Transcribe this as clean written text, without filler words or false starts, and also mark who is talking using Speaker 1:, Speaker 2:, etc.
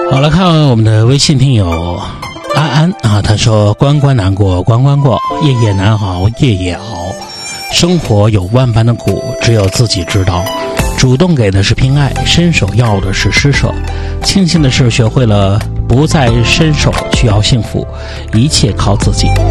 Speaker 1: 好，来看我们的微信听友安安啊，他说关关难过关关过，夜夜难熬夜夜熬，生活有万般的苦，只有自己知道。主动给的是偏爱，伸手要的是施舍。庆幸的是学会了不再伸手去要幸福，一切靠自己。